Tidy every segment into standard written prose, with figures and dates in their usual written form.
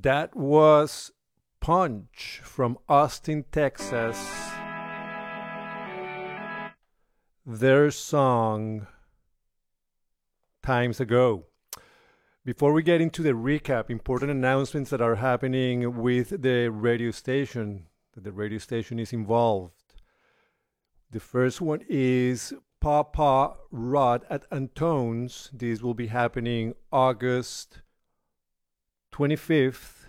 That was Punch from Austin, Texas. Their song Times Ago. Before we get into the recap, important announcements that are happening with the radio station, that the radio station is involved. The first one is Papa Rod at Antone's. This will be happening August 25th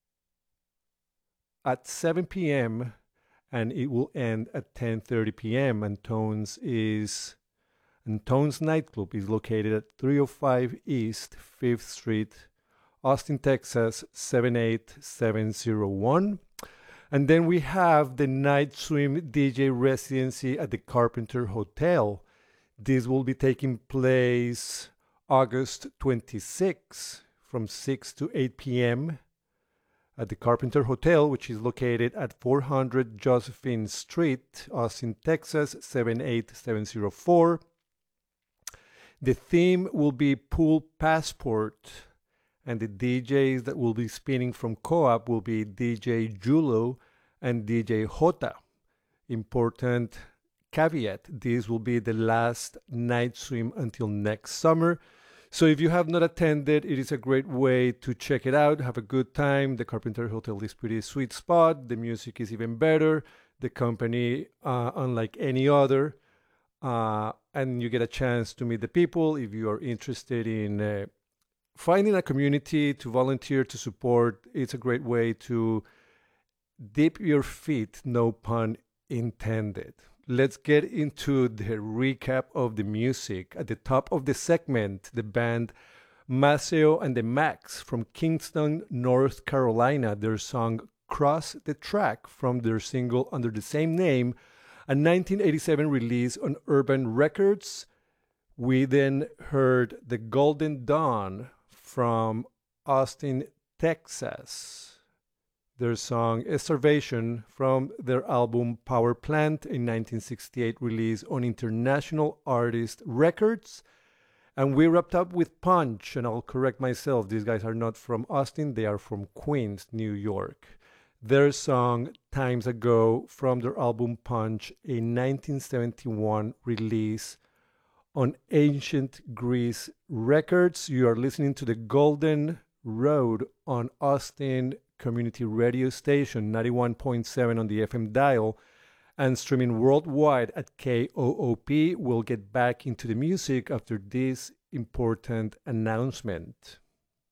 at 7 p.m. and it will end at 10:30 p.m. Antone's nightclub is located at 305 East 5th Street, Austin, Texas 78701. And then we have the Night Swim DJ residency at the Carpenter Hotel. This will be taking place August 26 from 6 to 8 p.m. at the Carpenter Hotel, which is located at 400 Josephine Street, Austin, Texas 78704. The theme will be Pool Passport, and the DJs that will be spinning from Co-op will be DJ Julo and DJ Jota. Important caveat, this will be the last night swim until next summer. So if you have not attended, it is a great way to check it out, have a good time. The Carpenter Hotel is pretty sweet spot. The music is even better. The company, unlike any other. And you get a chance to meet the people. If you are interested in finding a community to volunteer, to support, it's a great way to dip your feet, no pun intended. Let's get into the recap of the music. At the top of the segment, the band Maceo and the Max from Kingston, North Carolina, their song Cross the Track from their single under the same name, a 1987 release on Urban Records. We then heard The Golden Dawn from Austin, Texas. Their song Starvation from their album Power Plant, a 1968 release on International Artist Records. And we wrapped up with Punch, and I'll correct myself, these guys are not from Austin, they are from Queens, New York. Their song Times Ago from their album Punch, a 1971 release on Ancient Greece Records. You are listening to the Golden Road on Austin Community Radio Station, 91.7 on the FM dial, and streaming worldwide at KOOP. We'll get back into the music after this important announcement.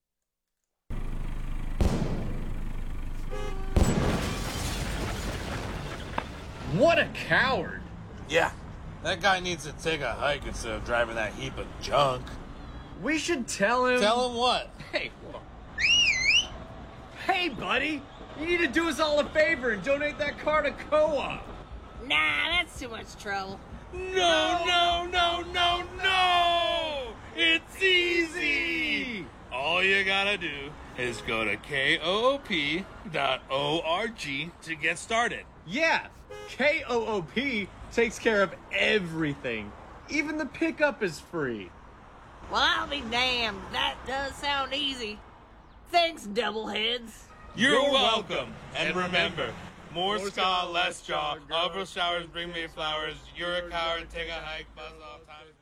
What a coward! Yeah, that guy needs to take a hike instead of driving that heap of junk. We should tell him... Tell him what? Hey, hey, buddy! You need to do us all a favor and donate that car to Co-op. Nah, that's too much trouble. No! It's easy! All you gotta do is go to koop.org to get started. Yeah, KOOP takes care of everything. Even the pickup is free. Well, I'll be damned. That does sound easy. Thanks, doubleheads. You're welcome. And remember, more ska, less jaw. Upper showers bring me flowers. You're a coward, take a hike, buzz off time.